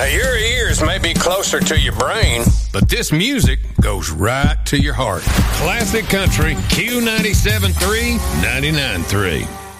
Now, your ears may be closer to your brain, but this music goes right to your heart. Classic Country, Q97.3, 99.3.